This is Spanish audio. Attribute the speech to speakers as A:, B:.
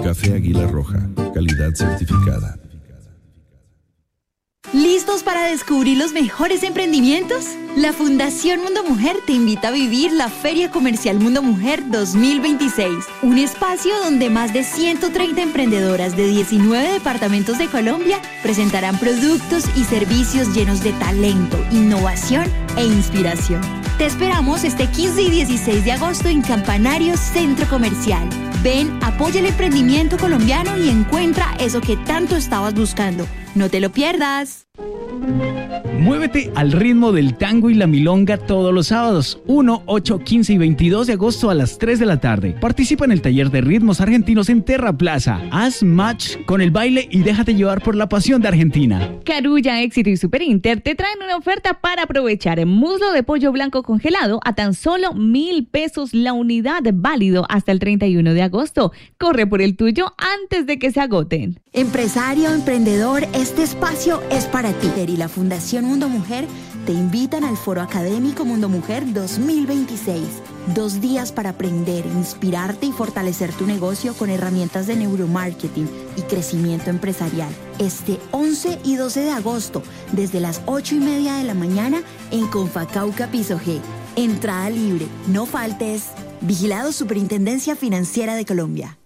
A: Café Águila Roja, calidad certificada.
B: ¿Listos para descubrir los mejores emprendimientos? La Fundación Mundo Mujer te invita a vivir la Feria Comercial Mundo Mujer 2026, un espacio donde más de 130 emprendedoras de 19 departamentos de Colombia presentarán productos y servicios llenos de talento, innovación e inspiración. Te esperamos este 15 y 16 de agosto en Campanario Centro Comercial. Ven, apoya el emprendimiento colombiano y encuentra eso que tanto estabas buscando. ¡No te lo pierdas!
C: Muévete al ritmo del tango y la milonga todos los sábados, 1, 8, 15 y 22 de agosto a las 3 de la tarde. Participa en el taller de ritmos argentinos en Terra Plaza. Haz match con el baile y déjate llevar por la pasión de Argentina.
D: Carulla, Éxito y Super Inter te traen una oferta para aprovechar muslo de pollo blanco congelado a tan solo 1,000 pesos la unidad, válido hasta el 31 de agosto. Corre por el tuyo antes de que se agoten.
B: Empresario, emprendedor, este espacio es para ti. Y la Fundación Mundo Mujer te invitan al Foro Académico Mundo Mujer 2026. 2 días para aprender, inspirarte y fortalecer tu negocio con herramientas de neuromarketing y crecimiento empresarial. Este 11 y 12 de agosto, desde las 8:30 de la mañana en Confacauca Piso G. Entrada libre, no faltes. Vigilado Superintendencia Financiera de Colombia.